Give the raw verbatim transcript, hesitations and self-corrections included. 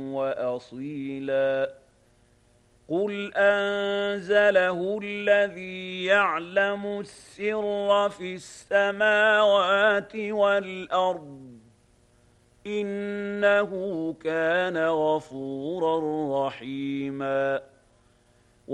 وأصيلا قل أنزله الذي يعلم السر في السماوات والأرض إنه كان غفورا رحيما